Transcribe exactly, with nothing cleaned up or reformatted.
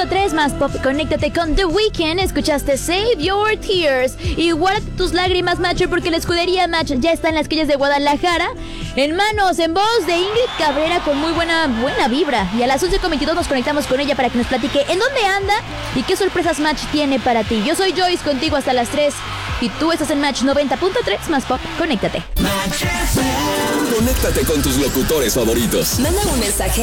tres más pop. Conéctate con The Weeknd. Escuchaste Save Your Tears. Y guarda tus lágrimas, Macho, porque la escudería Match ya está en las calles de Guadalajara. En manos, en voz de Ingrid Cabrera, con muy buena, buena vibra. Y a las once con veintidós nos conectamos con ella para que nos platique en dónde anda y qué sorpresas Match tiene para ti. Yo soy Joyce, contigo hasta las tres. Y tú estás en Match noventa punto tres más pop. Conéctate. Conéctate con tus locutores favoritos. Manda un mensaje